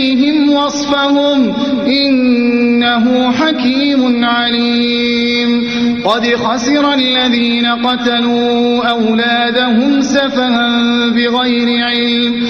عليهم وصفهم إنه حكيم عليم قد خسر الذين قتلوا أولادهم سفها بغير علم